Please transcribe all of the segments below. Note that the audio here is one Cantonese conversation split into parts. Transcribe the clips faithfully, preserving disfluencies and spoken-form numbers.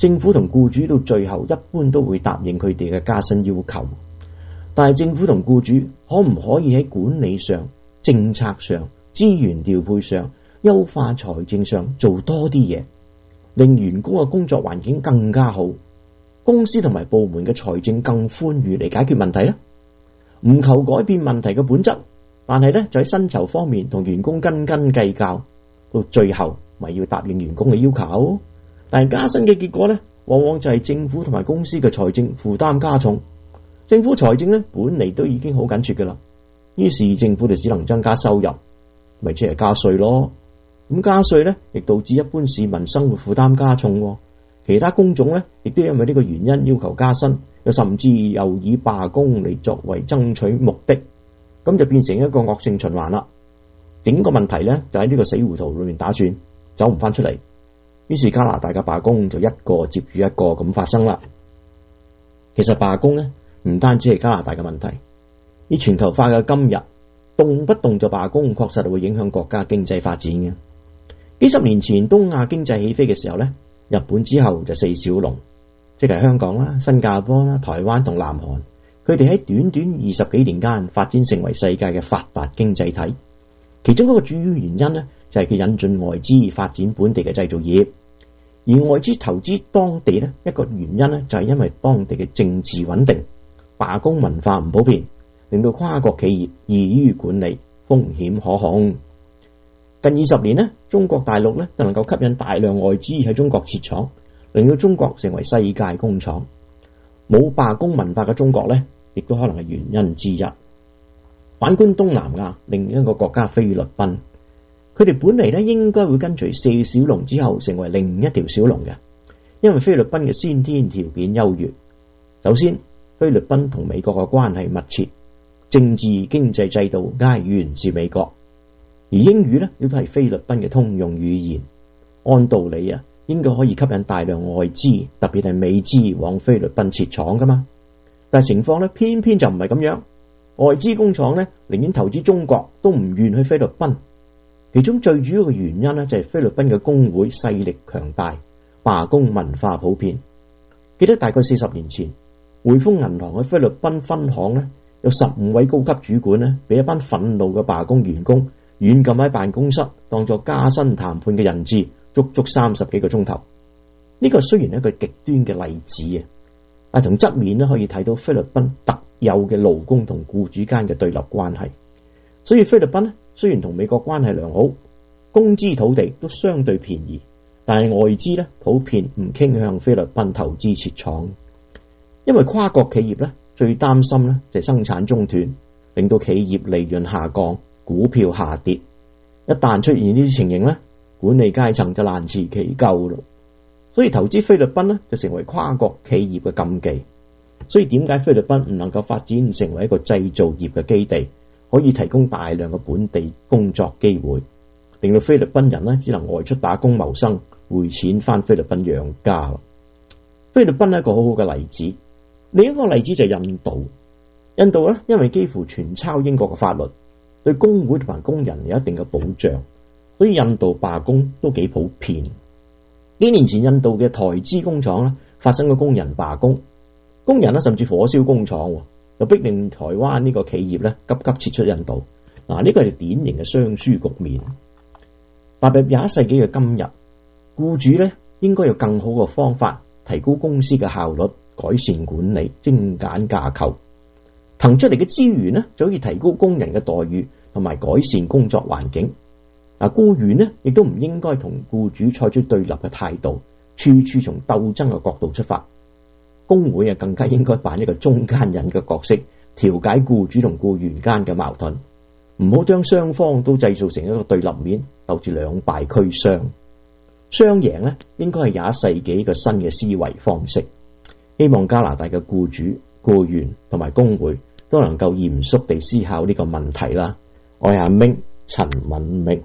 政府同僱主到最後一般都會答應佢哋嘅加薪要求，但係政府同僱主可唔可以喺管理上、政策上、資源調配上、優化財政上做多啲嘢，令員工嘅工作環境更加好，公司同埋部門嘅財政更寬裕嚟解決問題呢？唔求改變問題嘅本質，但係咧就喺薪酬方面同員工斤斤計較，到最後咪要答應員工嘅要求。但係加薪嘅結果咧，往往就係政府同埋公司嘅財政負擔加重。政府財政咧本嚟都已經好緊絀噶啦，於是政府就只能增加收入，咪即係加稅咯。咁加稅咧，亦導致一般市民生活負擔加重。其他工種咧，亦都因為呢個原因要求加薪，又甚至又以罷工嚟作為爭取目的，咁就變成一個惡性循環啦。整個問題咧就喺呢個死胡同裏面打轉，走唔翻出嚟。於是加拿大嘅罷工就一個接住一個咁發生啦。其實罷工咧唔單止係加拿大嘅問題，以全球化嘅今日，動不動就罷工，確實係會影響國家經濟發展嘅。幾十年前東亞經濟起飛嘅時候咧，日本之後就四小龍，即係香港啦、新加坡啦、台灣同南韓，佢哋喺短短二十幾年間發展成為世界嘅發達經濟體。其中一個主要原因呢，就係佢引進外資發展本地嘅製造業，而外資投資當地呢，一個原因呢，就係因為當地嘅政治穩定，罷工文化唔普遍，令到跨國企業易於管理，風險可控。近二十年呢，中國大陸呢就能夠吸引大量外資喺中國設廠，令到中國成為世界工廠。冇罷工文化嘅中國呢，亦都可能係原因之一。反觀東南亞另一個國家菲律賓，佢哋本嚟咧應該會跟隨四小龍之後成為另一條小龍嘅，因為菲律賓嘅先天條件優越。首先，菲律賓同美國嘅關係密切，政治經濟制度皆源自美國，而英語咧亦都係菲律賓嘅通用語言。按道理啊，應該可以吸引大量外資，特別係美資往菲律賓設廠噶嘛。但係情況咧偏偏就唔係咁樣。外資工廠咧，寧願投資中國，都唔願去菲律賓。其中最主要嘅原因咧，就係菲律賓嘅工會勢力強大，罷工文化普遍。記得大概四十年前，匯豐銀行喺菲律賓分行咧，有十五位高級主管咧，俾一班憤怒嘅罷工員工軟禁喺辦公室，當作加薪談判嘅人質，足足三十幾個鐘頭。呢個雖然係一個極端嘅例子啊，但從側面咧可以睇到菲律賓特有嘅勞工同僱主間嘅對立關係。所以菲律賓咧雖然同美國關係良好，工資土地都相對便宜，但係外資咧普遍唔傾向菲律賓投資設廠，因為跨國企業咧最擔心咧就係生產中斷，令到企業利潤下降，股票下跌。一旦出現呢啲情形咧，管理階層就難辭其咎咯。所以投資菲律賓咧就成為跨國企業嘅禁忌。所以點解菲律賓唔能夠發展成為一個製造業嘅基地，可以提供大量嘅本地工作機會，令到菲律賓人咧只能外出打工謀生，匯錢翻菲律賓養家。菲律賓係一個好好嘅例子。另一個例子就係印度。印度咧因為幾乎全抄英國嘅法律，對工會同埋工人有一定嘅保障，所以印度罷工都幾普遍。幾年前印度嘅台資工廠咧發生咗工人罷工，工人咧甚至火燒工廠，就逼令台灣呢個企業咧急急撤出印度。嗱，呢個係典型嘅雙輸局面。踏入廿一世紀嘅今日，僱主咧應該有更好嘅方法提高公司嘅效率，改善管理，精簡架構，騰出嚟嘅資源咧就可以提高工人嘅待遇同埋改善工作環境。嗱，僱員咧亦都唔應該同僱主採取對立嘅態度，處處從鬥爭嘅角度出發。工會啊更加應該扮一個中間人嘅角色，調解僱主同僱員間嘅矛盾，唔好將雙方都製造成一個對立面，導致兩敗俱傷。雙贏咧應該係廿一世紀一個新嘅思維方式。希望加拿大嘅僱主、僱員同埋工會都能夠嚴肅地思考呢個問題啦。我係阿明，陳敏明。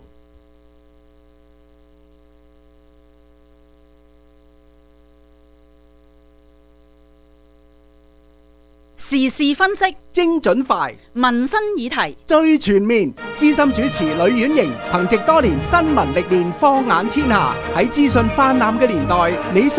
時事分析， 精準快， 民生議題最全面。資深主持呂婉瑩憑藉多年新聞歷練，放眼天下。喺資訊泛濫嘅年代，你